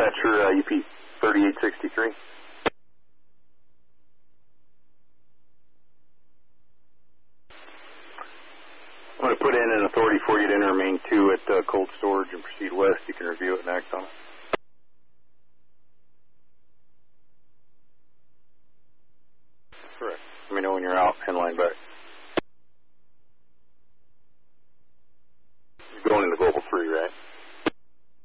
Dispatcher, UP 3863. I'm going to put in an authority for you to enter main 2 at cold storage and proceed west. You can review it and act on it. Correct. Let me know when you're out and line back.